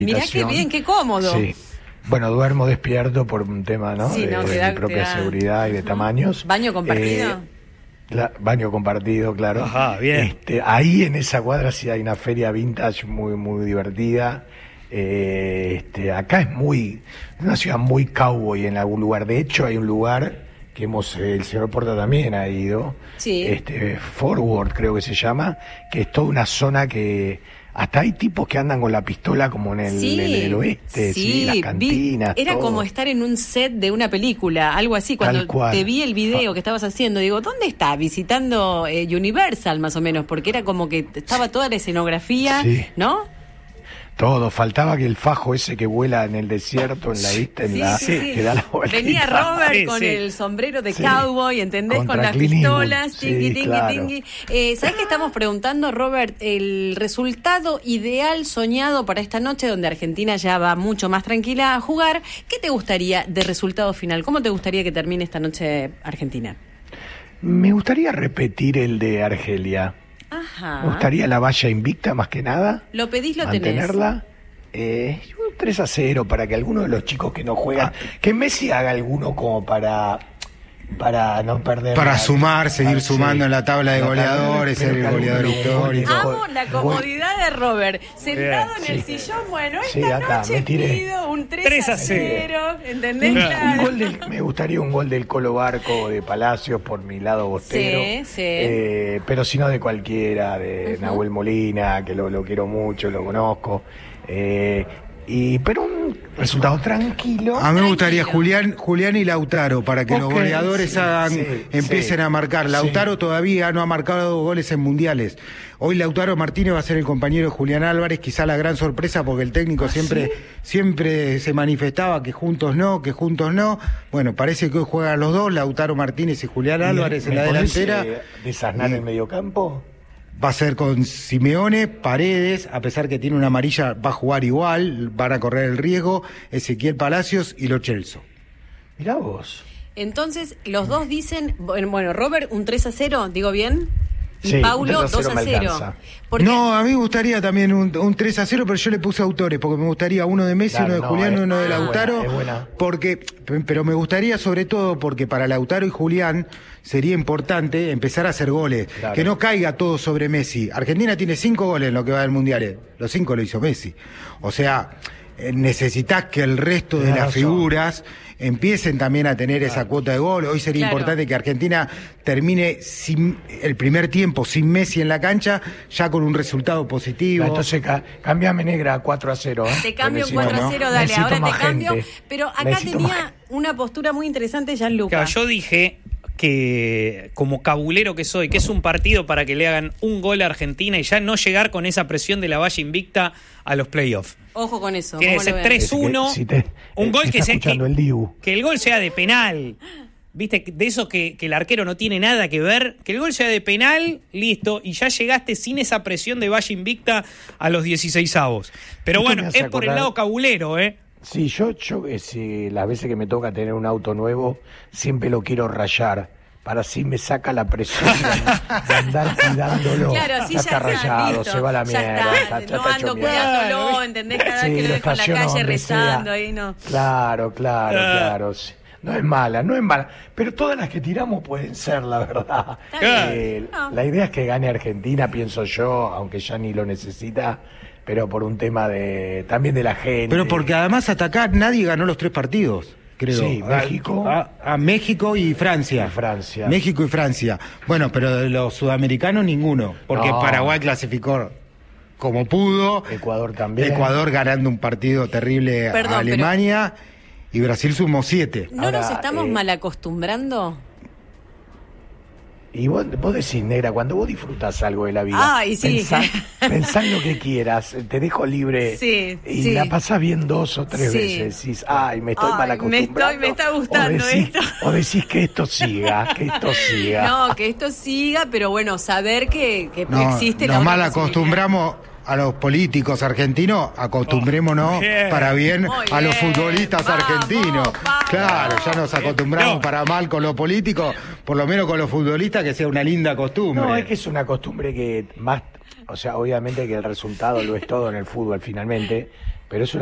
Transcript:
Mirá qué bien, qué cómodo. Sí. Bueno, duermo despierto por un tema, ¿no? Sí, no, de mi propia seguridad y de tamaños. ¿Baño compartido? Baño compartido, claro. Ajá, bien. Ahí en esa cuadra sí hay una feria vintage muy, muy divertida. Acá es una ciudad muy cowboy en algún lugar. De hecho, hay un lugar que el señor Porta también ha ido. Sí. Forward creo que se llama, que es toda una zona que hasta hay tipos que andan con la pistola como en el oeste, las cantinas. Era todo. como estar en un set de una película, algo así. Cuando te vi el video que estabas haciendo, digo, ¿dónde está? Visitando Universal, más o menos, porque era como que estaba toda la escenografía, ¿no? Todo, faltaba que el fajo ese que vuela en el desierto, en la vista, que da la vuelta. Venía Robert con el sombrero de cowboy, ¿entendés? Contra con las Clint pistolas, Eastwood. tingui. ¿Sabés qué estamos preguntando, Robert? El resultado ideal soñado para esta noche, donde Argentina ya va mucho más tranquila a jugar. ¿Qué te gustaría de resultado final? ¿Cómo te gustaría que termine esta noche Argentina? Me gustaría repetir el de Argelia. Ajá. Me gustaría la valla invicta más que nada. Lo pedís, lo mantenerla. 3-0 para que alguno de los chicos que no juegan, que Messi haga alguno como para no perder. Para seguir sumando en la tabla de goleadores, ser el goleador histórico. Amo la comodidad de Robert, sentado en el sillón. Bueno, esta noche pido un 3-0, ¿entendés? Claro. Me gustaría un gol del Colo Barco o de Palacios por mi lado bostero. Sí. Pero si no de cualquiera, de Nahuel Molina, que lo quiero mucho, lo conozco. Pero un resultado tranquilo. A mí me gustaría Julián y Lautaro, para que los goleadores empiecen a marcar. Lautaro todavía no ha marcado goles en mundiales. Hoy Lautaro Martínez va a ser el compañero de Julián Álvarez, quizá la gran sorpresa, porque el técnico siempre se manifestaba que juntos no. Bueno, parece que hoy juegan los dos, Lautaro Martínez y Julián Álvarez en la delantera. ¿Desasnar el mediocampo? Va a ser con Simeone, Paredes, a pesar que tiene una amarilla, va a jugar igual, van a correr el riesgo, Ezequiel Palacios y Lo Celso. Mirá vos. Entonces, los dos dicen, bueno, Robert, un 3-0, ¿digo bien? Y sí, Paulo, 2-0. No, a mí me gustaría también un 3-0, pero yo le puse autores, porque me gustaría uno de Messi, uno de Julián, uno de Lautaro. Es buena. Pero me gustaría sobre todo porque para Lautaro y Julián sería importante empezar a hacer goles, que no caiga todo sobre Messi. Argentina tiene 5 goles en lo que va del Mundial, los 5 lo hizo Messi. O sea, necesitas que el resto de las figuras empiecen también a tener esa cuota de gol. Hoy sería importante que Argentina termine el primer tiempo sin Messi en la cancha, ya con un resultado positivo. Entonces cámbiame, negra, a 4-0. Te cambio 4-0, dale, necesito ahora te cambio. gente. Pero acá tenía una postura muy interesante Gianluca. Claro, yo dije que, como cabulero que soy, que es un partido para que le hagan un gol a Argentina y ya no llegar con esa presión de la valla invicta a los playoffs. Ojo con eso. Tiene que ser 3-1, un gol que el gol sea de penal. ¿Viste? De eso que el arquero no tiene nada que ver. Que el gol sea de penal, listo, y ya llegaste sin esa presión de valla invicta a los 16avos. Pero bueno, es por el lado cabulero, ¿eh? Sí, yo las veces que me toca tener un auto nuevo, siempre lo quiero rayar, para así me saca la presión de andar cuidándolo. Claro, sí, ya está rayado, listo, se va a la mierda. Ya no ando cuidándolo, ¿entendés? Cada vez que lo dejo en la calle rezando ahí, ¿no? Claro. Sí. No es mala, pero todas las que tiramos pueden ser, la verdad. La idea es que gane Argentina, pienso yo, aunque ya ni lo necesita, pero por un tema también de la gente. Pero porque además atacar, nadie ganó los 3 partidos, creo. Sí, México. A México y Francia. México y Francia. Bueno, pero de los sudamericanos ninguno, porque Paraguay clasificó como pudo. Ecuador también. Ecuador ganando un partido terrible a Alemania. Y Brasil sumó 7. ¿No ahora, nos estamos mal acostumbrando? Y vos decís, negra, cuando vos disfrutás algo de la vida, pensá en lo que quieras, te dejo libre y la pasás bien 2 o 3 veces. Decís, me estoy mal acostumbrando. Me está gustando esto. O decís que esto siga, No, que esto siga, pero bueno, saber que existe la nos mal acostumbramos a los políticos argentinos, acostumbrémonos para bien a los futbolistas argentinos. Claro, ya nos acostumbramos para mal con los políticos, por lo menos con los futbolistas, que sea una linda costumbre. No, es que es una costumbre que más, o sea, obviamente que el resultado lo es todo en el fútbol finalmente, pero es